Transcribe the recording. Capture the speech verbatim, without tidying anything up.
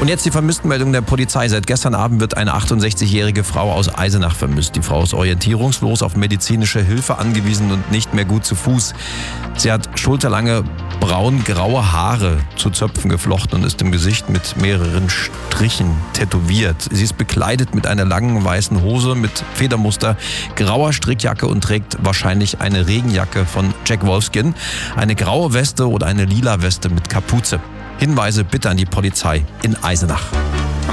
Und jetzt die Vermisstenmeldung der Polizei. Seit gestern Abend wird eine achtundsechzigjährige Frau aus Eisenach vermisst. Die Frau ist orientierungslos, auf medizinische Hilfe angewiesen und nicht mehr gut zu Fuß. Sie hat schulterlange braun-graue Haare zu Zöpfen geflochten und ist im Gesicht mit mehreren Strichen tätowiert. Sie ist bekleidet mit einer langen weißen Hose mit Federmuster, grauer Strickjacke und trägt wahrscheinlich eine Regenjacke von Jack Wolfskin, eine graue Weste oder eine lila Weste mit Kapuze. Hinweise bitte an die Polizei in Eisenach.